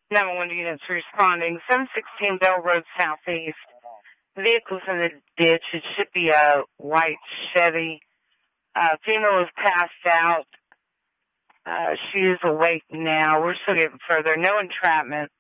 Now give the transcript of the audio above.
911 units responding. 716 Bell Road Southeast. The vehicle's in the ditch. It should be a white Chevy. Female is passed out. She is awake now. We're still getting further. No entrapment.